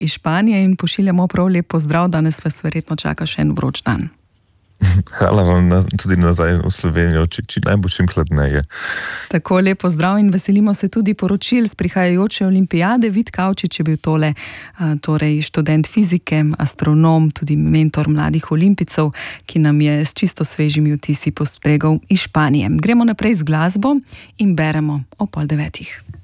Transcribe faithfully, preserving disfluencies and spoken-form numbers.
iz Španije in pošiljamo prav lep pozdrav, danes vas verjetno čaka še en vroč dan. Hvala vam na, tudi nazaj v Slovenijo, či, či najbolj čim hladneje. Tako, lep pozdrav in veselimo se tudi poročil z prihajajoče olimpijade. Vid Kavčič je bil tole, torej študent fizike, astronom, tudi mentor mladih olimpijcev, ki nam je s čisto svežimi vtisi postregel iz Španije. Gremo naprej z glasbo in beremo o pol devetih.